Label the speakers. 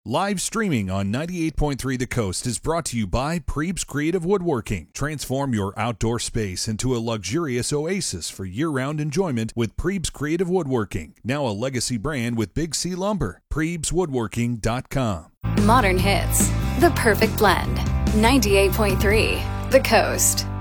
Speaker 1: Live streaming on 98.3 The Coast is brought to you by Prebes Creative Woodworking. Transform your outdoor space into a luxurious oasis for year-round enjoyment with Prebes Creative Woodworking. Now a legacy brand with Big C Lumber. PrebesWoodworking.com.
Speaker 2: Modern hits. The perfect blend. 98.3 The Coast.